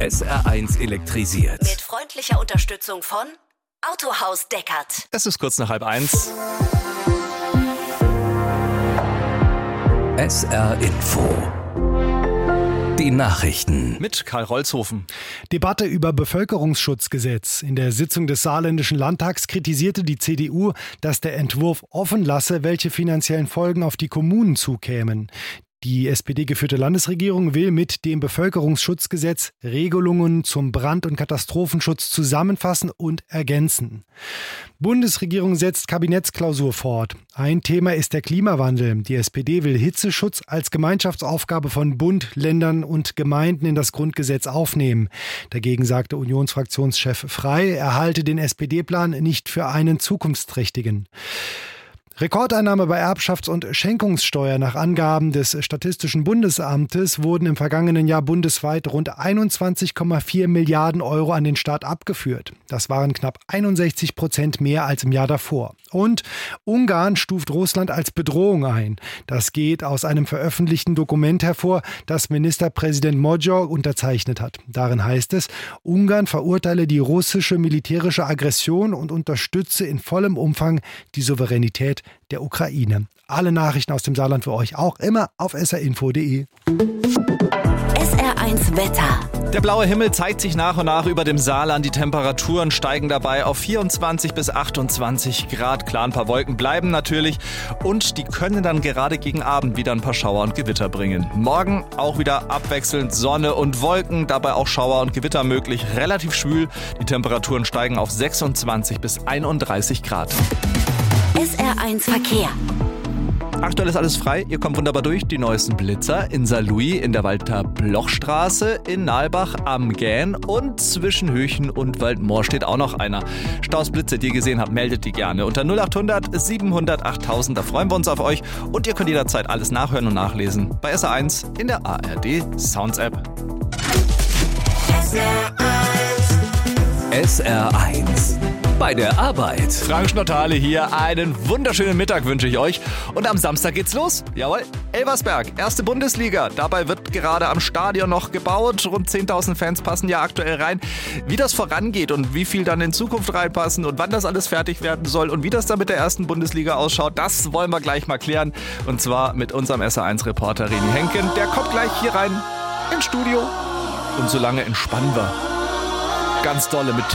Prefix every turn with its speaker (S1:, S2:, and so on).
S1: SR1 elektrisiert.
S2: Mit freundlicher Unterstützung von Autohaus Deckert.
S3: Es ist kurz nach 12:30.
S1: SR Info. Die Nachrichten.
S3: Mit Karl Rolzhofen.
S4: Debatte über Bevölkerungsschutzgesetz. In der Sitzung des Saarländischen Landtags kritisierte die CDU, dass der Entwurf offen lasse, welche finanziellen Folgen auf die Kommunen zukämen. Die SPD-geführte Landesregierung will mit dem Bevölkerungsschutzgesetz Regelungen zum Brand- und Katastrophenschutz zusammenfassen und ergänzen. Bundesregierung setzt Kabinettsklausur fort. Ein Thema ist der Klimawandel. Die SPD will Hitzeschutz als Gemeinschaftsaufgabe von Bund, Ländern und Gemeinden in das Grundgesetz aufnehmen. Dagegen sagte Unionsfraktionschef Frey, er halte den SPD-Plan nicht für einen zukunftsträchtigen. Rekordeinnahme bei Erbschafts- und Schenkungssteuer. Nach Angaben des Statistischen Bundesamtes wurden im vergangenen Jahr bundesweit rund 21,4 Milliarden Euro an den Staat abgeführt. Das waren knapp 61% mehr als im Jahr davor. Und Ungarn stuft Russland als Bedrohung ein. Das geht aus einem veröffentlichten Dokument hervor, das Ministerpräsident Magyar unterzeichnet hat. Darin heißt es, Ungarn verurteile die russische militärische Aggression und unterstütze in vollem Umfang die Souveränität der Ukraine. Alle Nachrichten aus dem Saarland für euch auch immer auf srinfo.de.
S2: SR1 Wetter.
S3: Der blaue Himmel zeigt sich nach und nach über dem Saarland. Die Temperaturen steigen dabei auf 24 bis 28 Grad. Klar, ein paar Wolken bleiben natürlich. Und die können dann gerade gegen Abend wieder ein paar Schauer und Gewitter bringen. Morgen auch wieder abwechselnd Sonne und Wolken. Dabei auch Schauer und Gewitter möglich. Relativ schwül. Die Temperaturen steigen auf 26 bis 31 Grad.
S2: SR1 Verkehr.
S3: Aktuell ist alles frei, ihr kommt wunderbar durch. Die neuesten Blitzer in Saarlouis, in der Walter-Bloch-Straße, in Nalbach am Gähn und zwischen Höchen und Waldmoor steht auch noch einer. Staus, Blitze, die ihr gesehen habt, meldet die gerne unter 0800 700 8000. Da freuen wir uns auf euch und ihr könnt jederzeit alles nachhören und nachlesen bei SR1 in der ARD Sounds App.
S1: SR1. Bei der Arbeit.
S3: Frank Schnottale hier, einen wunderschönen Mittag wünsche ich euch. Und am Samstag geht's los. Jawohl, Elversberg, erste Bundesliga. Dabei wird gerade am Stadion noch gebaut. Rund 10.000 Fans passen ja aktuell rein. Wie das vorangeht und wie viel dann in Zukunft reinpassen und wann das alles fertig werden soll und wie das dann mit der ersten Bundesliga ausschaut, das wollen wir gleich mal klären. Und zwar mit unserem SR1-Reporter Reni Henken. Der kommt gleich hier rein ins Studio. Und so lange entspannen wir. Ganz dolle mit